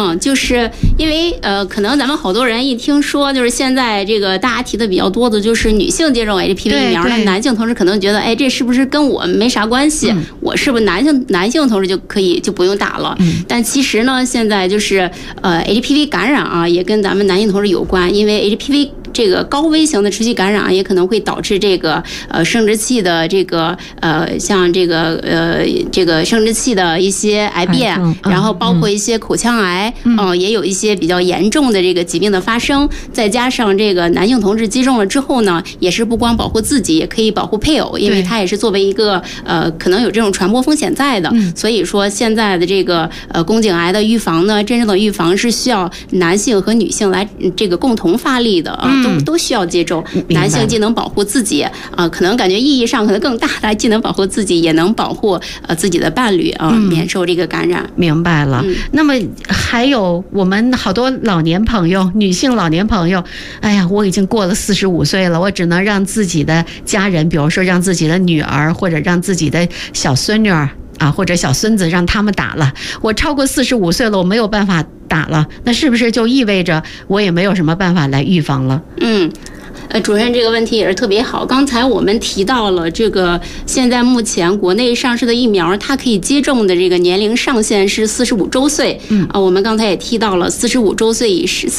就是因为可能咱们好多人一听说，就是现在这个大家提的比较多的，就是女性接种 HPV 疫苗，那男性同志可能觉得，哎，这是不是跟我没啥关系？我是不是男性同志就不用打了？但其实呢，现在就是HPV 感染啊，也跟咱们男性同志有关，因为 HPV。这个高危型的持续感染也可能会导致这个生殖器的这个像这个生殖器的一些癌变，然后包括一些口腔癌，也有一些比较严重的这个疾病的发生。再加上这个男性同志接种了之后呢，也是不光保护自己，也可以保护配偶，因为它也是作为一个可能有这种传播风险在的。所以说现在的这个宫颈癌的预防呢，真正的预防是需要男性和女性来这个共同发力的啊。都需要接种，男性既能保护自己可能感觉意义上可能更大的，既能保护自己，也能保护自己的伴侣免受这个感染。 明白了。那么还有我们好多老年朋友，女性老年朋友，哎呀，我已经过了45岁了，我只能让自己的家人，比如说让自己的女儿或者让自己的小孙女或者小孙子让他们打了。我超过45岁了，我没有办法打了，那是不是就意味着我也没有什么办法来预防了？ 主任这个问题也是特别好。刚才我们提到了这个，现在目前国内上市的疫苗，它可以接种的这个年龄上限是45周岁。我们刚才也提到了45周岁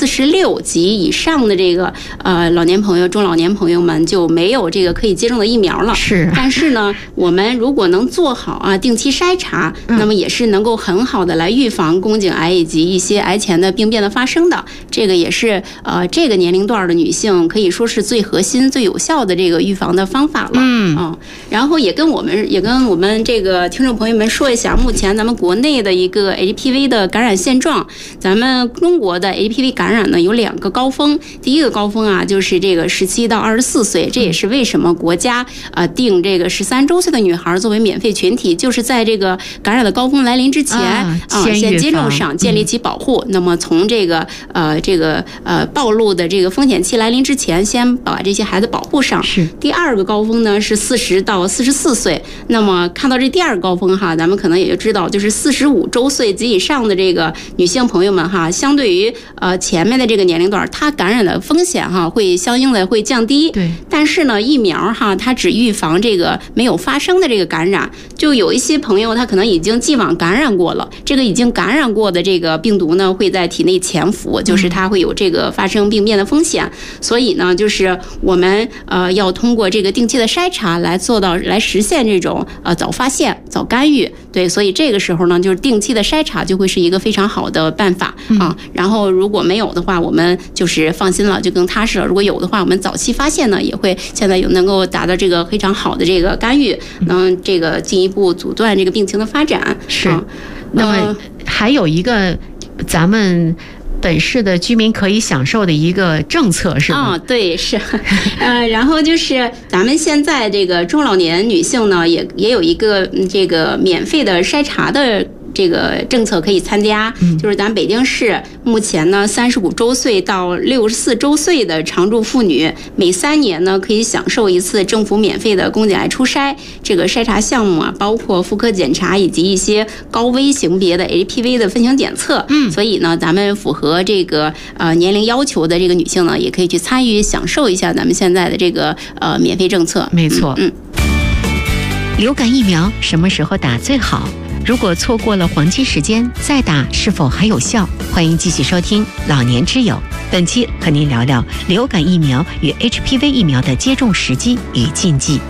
46及以上的这个老年朋友、中老年朋友们就没有这个可以接种的疫苗了。 是。 但是呢，我们如果能做好定期筛查，那么也是能够很好的来预防宫颈癌以及一些癌前的病变的发生的。这个也是这个年龄段的女性可以说是最核心、最有效的这个预防的方法了。然后也跟我们这个听众朋友们说一下，目前咱们国内的一个 HPV 的感染现状。咱们中国的 HPV 感染呢有2个高峰，第一个高峰就是这个17到24岁，这也是为什么国家定这个13周岁的女孩作为免费群体，就是在这个感染的高峰来临之前先接种上建立起保护。那么从这个暴露的这个风险期来临之前，先把这些孩子保护上。 是。 第2个高峰呢是40到44岁。那么看到这第2个高峰咱们可能也就知道，就是45周岁及以上的这个女性朋友们相对于前面的这个年龄段，她感染的风险会相应的会降低。 对。 但是呢，疫苗它只预防这个没有发生的这个感染。就有一些朋友他可能已经既往感染过了，这个已经感染过的这个病毒呢会在体内潜伏，就是它会有这个发生病变的风险。所以呢，就是我们要通过这个定期的筛查来实现这种早发现、早干预。对，所以这个时候呢，就是定期的筛查就会是一个非常好的办法然后如果没有的话，我们就是放心了，就更踏实了。如果有的话，我们早期发现呢，也会现在能够达到这个非常好的这个干预，能这个进一步阻断这个病情的发展。 是。那么还有一个咱们本市的居民可以享受的一个政策是吗？ 对，是。然后就是咱们现在这个中老年女性呢，也有一个这个免费的筛查的这个政策可以参加。就是咱北京市目前呢，35周岁到64周岁的常住妇女，每3年呢可以享受一次政府免费的宫颈癌初筛。这个筛查项目包括妇科检查以及一些高危型别的 HPV 的分型检测。所以呢，咱们符合这个年龄要求的这个女性呢，也可以去参与享受一下咱们现在的这个免费政策。 没错。流感疫苗什么时候打最好？如果错过了黄金时间，再打是否还有效？欢迎继续收听老年之友，本期和您聊聊流感疫苗与 HPV 疫苗的接种时机与禁忌。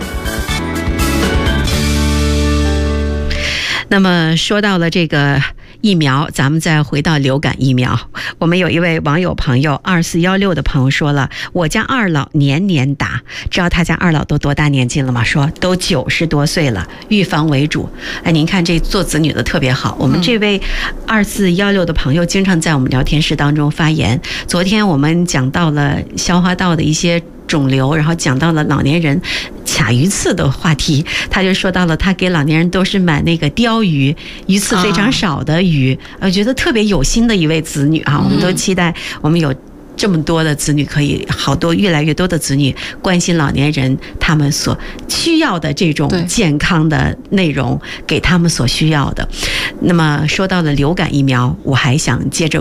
那么说到了这个疫苗，咱们再回到流感疫苗。我们有一位网友朋友2416的朋友说了，我家二老年年打，知道他家二老都多大年纪了吗？说都90多岁了，预防为主。您看这做子女的特别好。我们这位2416的朋友经常在我们聊天室当中发言。昨天我们讲到了消化道的一些肿瘤，然后讲到了老年人卡鱼刺的话题，他就说到了他给老年人都是买那个鲷鱼，鱼刺非常少的鱼，觉得特别有心的一位子女我们都期待我们有这么多的子女，可以越来越多的子女关心老年人他们所需要的这种健康的内容，给他们所需要的。那么说到了流感疫苗，我还想接着